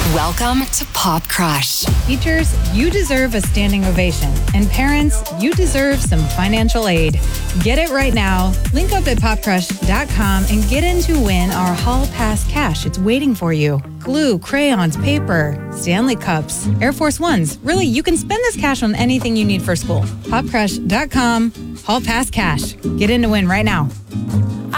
Welcome to Pop Crush. Teachers, you deserve a standing ovation. And parents, you deserve some financial aid. Get it right now. Link up at popcrush.com and get in to win our Hall Pass cash. It's waiting for you. Glue, crayons, paper, Stanley cups, Air Force Ones. Really, you can spend this cash on anything you need for school. Popcrush.com, Hall Pass cash. Get in to win right now.